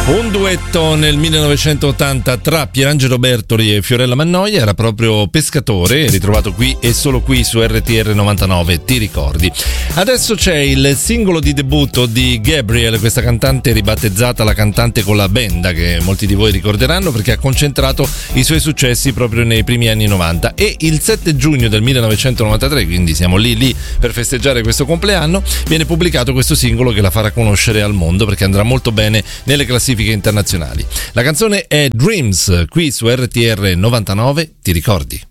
Un duetto nel 1980 tra Pierangelo Bertoli e Fiorella Mannoia, era proprio Pescatore, ritrovato qui e solo qui su RTR 99, ti ricordi? Adesso c'è il singolo di debutto di Gabriel, questa cantante ribattezzata la cantante con la benda, che molti di voi ricorderanno perché ha concentrato i suoi successi proprio nei primi anni 90, e il 7 giugno del 1993, quindi siamo lì per festeggiare questo compleanno, viene pubblicato questo singolo che la farà conoscere al mondo perché andrà molto bene nelle classifiche internazionali. La canzone è Dreams, qui su RTR 99, ti ricordi?